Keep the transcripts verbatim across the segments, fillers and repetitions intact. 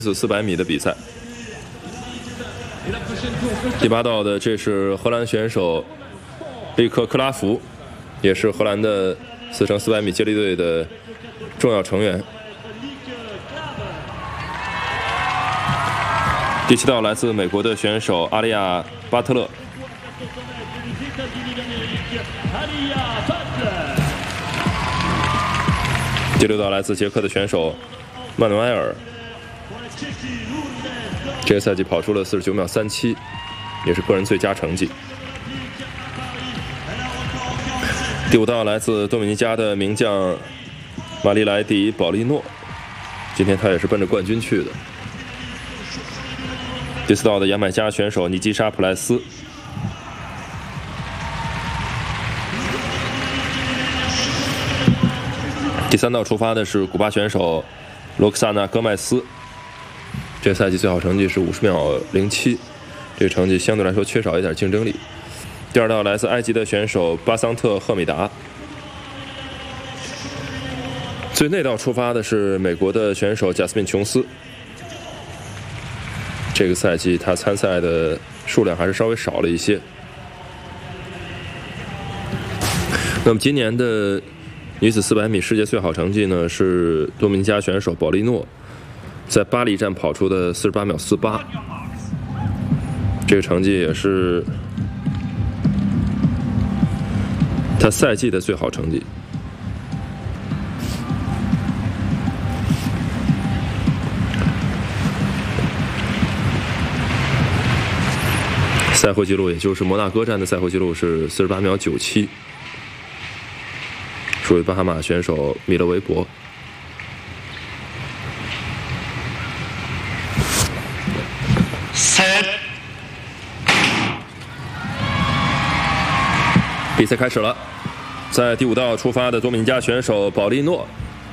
子四百米的比赛。第八道的这是荷兰选手利克克拉福，也是荷兰的四乘四百米接力队的重要成员。第七道来自美国的选手阿利亚巴特勒。第六道来自捷克的选手曼努埃尔，这个赛季跑出了四十九秒三七，也是个人最佳成绩。第五道来自多米尼加的名将马利莱迪保利诺，今天他也是奔着冠军去的。第四道的牙买加选手尼基沙普莱斯。第三道出发的是古巴选手罗克萨纳戈麦斯，这个赛季最好成绩是五十秒零七，这个成绩相对来说缺少一点竞争力。第二道来自埃及的选手巴桑特赫米达。最内道出发的是美国的选手贾斯敏琼斯，这个赛季他参赛的数量还是稍微少了一些。那么今年的女子四百米世界最好成绩呢，是多米尼加选手保利诺在巴黎站跑出的四十八秒四八，这个成绩也是他赛季的最好成绩。赛会纪录也就是摩纳哥站的赛会纪录是四十八秒九七。属于巴哈马选手米勒维伯。比赛开始了，在第五道出发的多米尼加选手保利诺，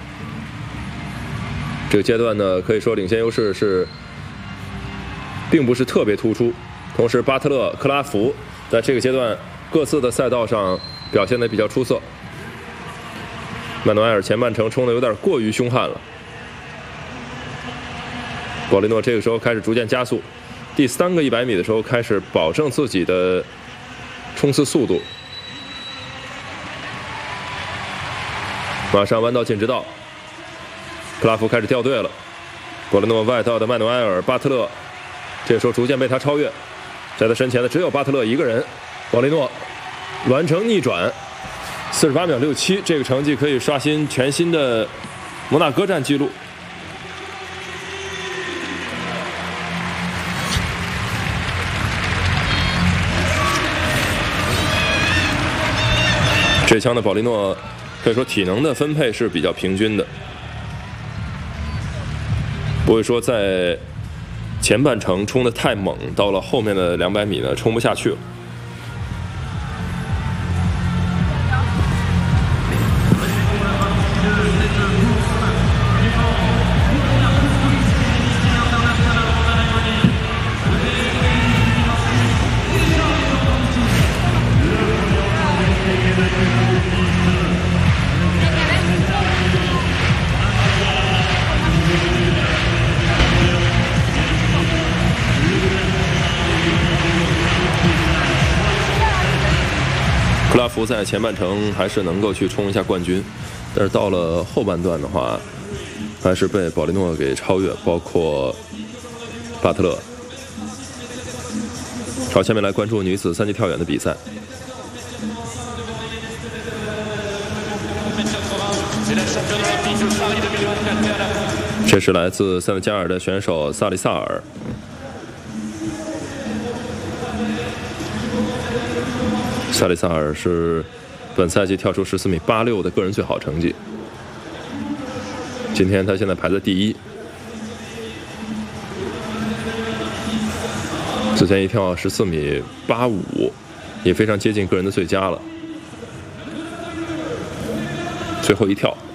这个阶段呢，可以说领先优势是并不是特别突出。同时，巴特勒、克拉福在这个阶段各自的赛道上表现得比较出色。曼努埃尔前半程冲得有点过于凶悍了，保利诺这个时候开始逐渐加速，第三个一百米的时候开始保证自己的冲刺速度，马上弯道进直道，克拉夫开始掉队了，保利诺外道的曼努埃尔、巴特勒，这个时候逐渐被他超越，在他身前的只有巴特勒一个人，保利诺完成逆转。四十八秒六七，这个成绩可以刷新全新的摩纳哥站纪录。这枪的保利诺可以说体能的分配是比较平均的，不会说在前半程冲得太猛，到了后面的两百米呢冲不下去了。克拉福在前半程还是能够去冲一下冠军，但是到了后半段的话，还是被保利诺给超越，包括巴特勒。好，下面来关注女子三级跳远的比赛。这是来自塞内加尔的选手萨利萨尔。萨利萨尔是本赛季跳出十四米八六的个人最好成绩，今天他现在排在第一。之前一跳十四米八五，也非常接近个人的最佳了。最后一跳。